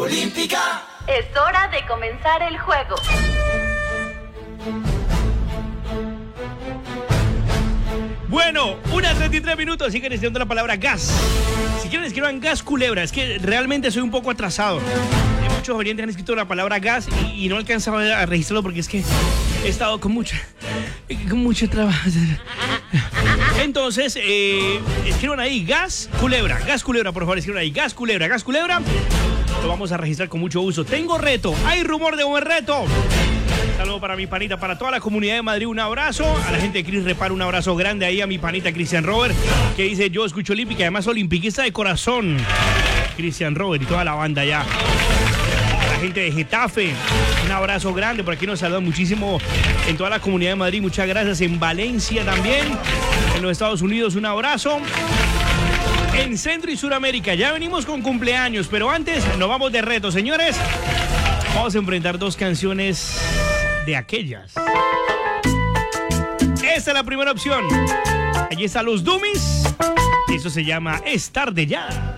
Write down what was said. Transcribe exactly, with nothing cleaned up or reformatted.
Olímpica. Es hora de comenzar el juego. Bueno, una treinta y tres minutos, siguen estudiando la palabra gas. Si quieren escriban gas culebra, es que realmente soy un poco atrasado. Hay muchos oyentes que han escrito la palabra gas y, y no he alcanzado a registrarlo porque es que he estado con mucha, con mucho trabajo. Entonces, eh, escriban ahí gas culebra, gas culebra, por favor, escriban ahí gas culebra, gas culebra. Lo vamos a registrar con mucho gusto. Tengo reto, hay rumor de buen reto. Saludos para mi panita, para toda la comunidad de Madrid, un abrazo. A la gente de Cris Reparo, un abrazo grande ahí a mi panita Cristian Robert, que dice yo escucho Olímpica, además olimpiquista de corazón. Cristian Robert y toda la banda allá. A la gente de Getafe, un abrazo grande, por aquí nos saludan muchísimo en toda la comunidad de Madrid, muchas gracias. En Valencia también, en los Estados Unidos, un abrazo. En Centro y Suramérica, ya venimos con cumpleaños, pero antes nos vamos de reto, señores. Vamos a enfrentar dos canciones de aquellas. Esta es la primera opción. Allí están los Dummies. Eso se llama Es tarde ya.